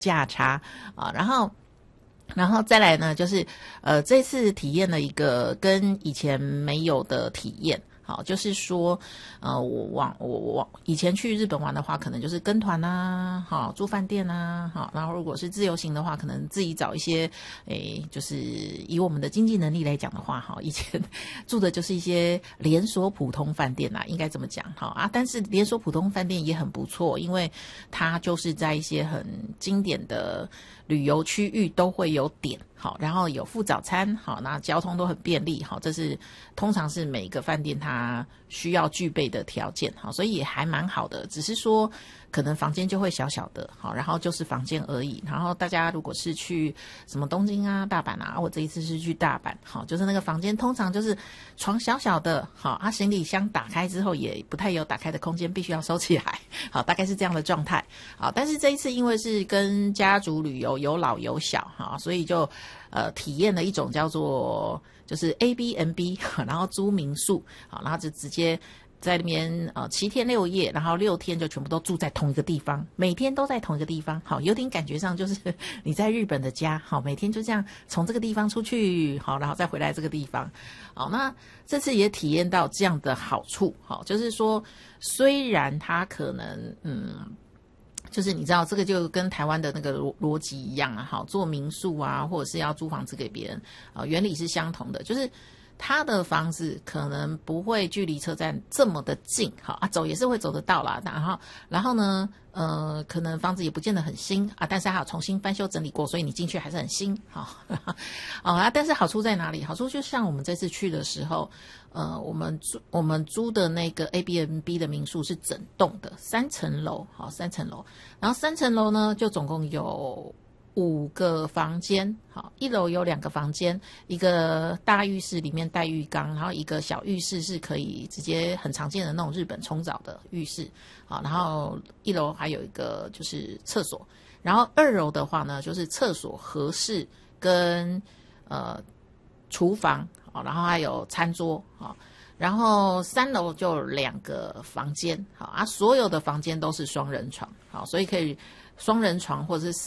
价差啊，然后再来呢，就是这次体验了一个跟以前没有的体验。好，就是说，我以前去日本玩的话，可能就是跟团啊，好住饭店啊，好，然后如果是自由行的话，可能自己找一些，就是以我们的经济能力来讲的话，哈，以前住的就是一些连锁普通饭店啦，应该这么讲，哈啊，但是连锁普通饭店也很不错，因为它就是在一些很经典的旅游区域都会有点。好，然后有附早餐，好，那交通都很便利，好，这是通常是每个饭店它需要具备的条件，好，所以也还蛮好的，只是说可能房间就会小小的，好，然后就是房间而已，然后大家如果是去什么东京啊、大阪啊，我这一次是去大阪，好，就是那个房间通常就是床小小的，好，啊，行李箱打开之后也不太有打开的空间，必须要收起来，好，大概是这样的状态，好，但是这一次因为是跟家族旅游，有老有小，哈，所以就体验了一种叫做就是 Airbnb， 然后租民宿，好，然后就直接在那边7天6夜，然后6天就全部都住在同一个地方，每天都在同一个地方，好，有点感觉上就是你在日本的家，好，每天就这样从这个地方出去，好，然后再回来这个地方，好，那这次也体验到这样的好处，好，就是说虽然它可能就是你知道这个就跟台湾的那个逻辑一样啊，好，做民宿啊，或者是要租房子给别人原理是相同的，就是他的房子可能不会距离车站这么的近，好啊，走也是会走得到啦，然后呢可能房子也不见得很新啊，但是还有重新翻修整理过，所以你进去还是很新，好但是好处在哪里？好处就像我们这次去的时候我们租的那个 Airbnb 的民宿是整栋的3层楼，好，3层楼，然后3层楼呢就总共有5个房间，好，1楼有2个房间，一个大浴室里面带浴缸，然后一个小浴室是可以直接很常见的那种日本冲澡的浴室，好，然后1楼还有一个就是厕所，然后2楼的话呢就是厕所、和室跟厨房，好，然后还有餐桌，好，然后3楼就2个房间，好啊，所有的房间都是双人床，好，所以可以双人床或者是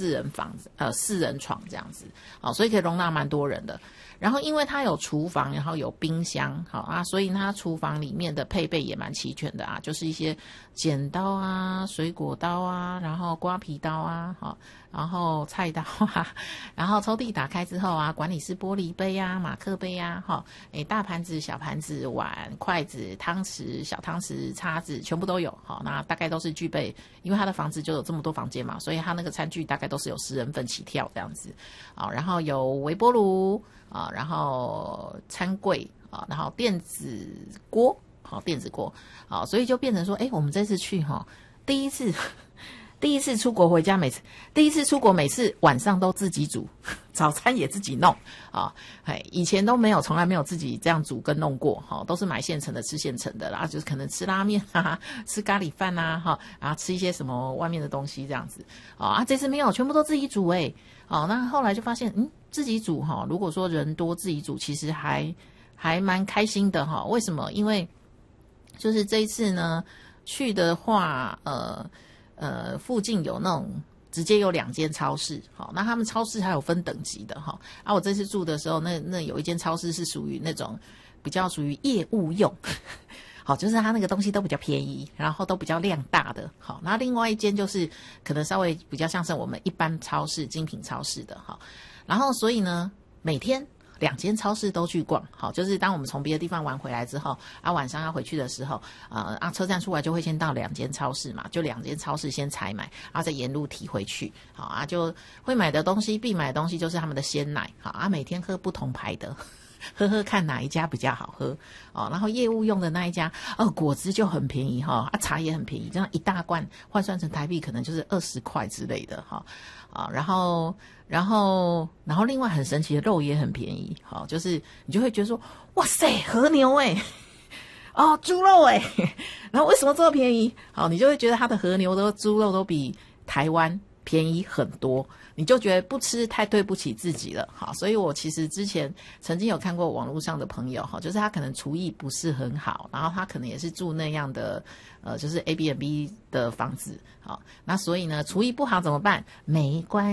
4人床这样子，好，所以可以容纳蛮多人的。然后因为它有厨房，然后有冰箱，好啊，所以它厨房里面的配备也蛮齐全的啊，就是一些剪刀啊、水果刀啊，然后刮皮刀啊，好，然后菜刀啊，然后抽屉打开之后啊，管理式玻璃杯啊、马克杯啊，好，大盘子、小盘子、碗、筷子、汤匙、小汤匙、叉子全部都有，好，那大概都是具备，因为他的房子就有这么多房间嘛，所以他那个餐具大概都是有10人份起跳这样子，好，然后有微波炉啊，然后餐柜啊，然后电子锅，好，电子锅，好，所以就变成说，我们这次去第一次出国回家，第一次出国每次晚上都自己煮，早餐也自己弄啊，以前都没有，从来没有自己这样煮跟弄过，都是买现成的，吃现成的啦，就是可能吃拉面啊，吃咖喱饭啊，然后吃一些什么外面的东西这样子啊，这次没有，全部都自己煮那后来就发现自己煮如果说人多自己煮，其实还蛮开心的为什么？因为就是这一次呢去的话附近有那种直接有2间超市，好，那他们超市还有分等级的我这次住的时候，那有一间超市是属于那种比较属于业务用，好，就是它那个东西都比较便宜，然后都比较量大的，好，那另外一间就是可能稍微比较像是我们一般超市、精品超市的，好，然后所以呢，每天2间超市都去逛，好，就是当我们从别的地方玩回来之后晚上要回去的时候车站出来就会先到2间超市嘛，就2间超市先采买，然后再沿路提回去，好就会买的东西必买的东西就是他们的鲜奶，好每天喝不同牌的，喝喝看哪一家比较好喝然后业务用的那一家果汁就很便宜茶也很便宜，这样一大罐换算成台币可能就是20块之类的然后另外很神奇的肉也很便宜，就是你就会觉得说哇塞和牛猪肉然后为什么这么便宜？好，你就会觉得它的和牛的猪肉都比台湾便宜很多，你就觉得不吃太对不起自己了。好，所以我其实之前曾经有看过网络上的朋友，哈，就是他可能厨艺不是很好，然后他可能也是住那样的就是 Airbnb 的房子，好，那所以呢，厨艺不好怎么办？没关